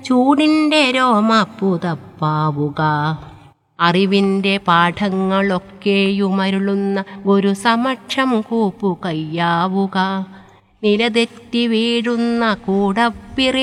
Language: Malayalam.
ചൂടിൻ്റെ രോമപ്പുതപ്പാവുക. അറിവിൻ്റെ പാഠങ്ങളൊക്കെയുമരുളുന്ന ഗുരു സമക്ഷം കൂപ്പുകയ്യാവുക. നിലതെറ്റി വീഴുന്ന കൂടപ്പിറി